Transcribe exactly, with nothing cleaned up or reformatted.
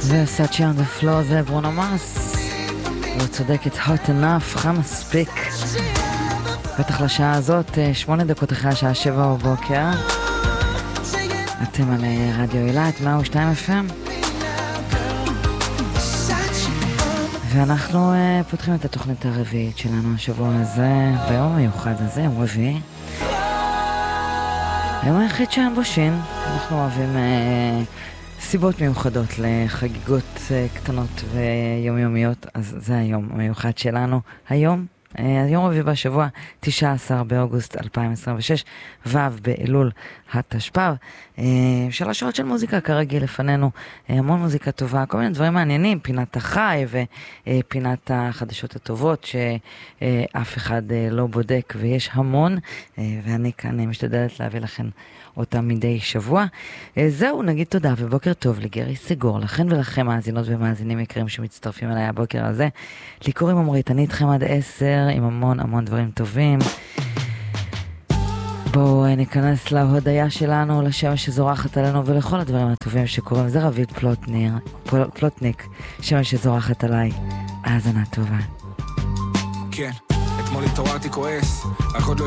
זה סאצ'י on the floor, זה ברונו מרס. הוא צודק, it's hot enough, חם מספיק. בטח לשעה הזאת, שמונה דקות אחרי השעה שבע בבוקר. אתם על רדיו אילת, מאה ושתיים אף אם. ואנחנו uh, פותחים את התוכנית הרביעית שלנו השבוע הזה, ביום המיוחד הזה, יום רביעי. היום היחיד שהם בושים. אנחנו אוהבים uh, סיבות מיוחדות לחגיגות uh, קטנות ויומיומיות, אז זה היום המיוחד שלנו. היום, uh, היום רביעי בשבוע, תשעה עשר באוגוסט אלפיים עשרים ושש, ו' באלול התשפ"ב. Uh, שלוש שעות של מוזיקה כרגיל לפנינו, uh, המון מוזיקה טובה, כל מיני דברים מעניינים, פינת החי ופינת החדשות הטובות שאף אחד uh, לא בודק, ויש המון, uh, ואני כאן uh, משתדלת להביא לכם אותם מדי שבוע. Uh, זהו, נגיד תודה ובוקר טוב לגרי סיגור, לכן ולכם מאזינות ומאזינים יקרים שמצטרפים אליי הבוקר הזה. ליקורים עמרית, אני איתכם עד עשר עם המון המון דברים טובים. בואו ניכנס להודיה שלנו, לשמש שזורחת עלינו ולכל הדברים הטובים שקורים. זה רביד פלוטניר, פל, פלוטניק, שמש שזורחת עליי. האזנה טובה. כן, אתמול התעוררתי כועס, רק עוד לא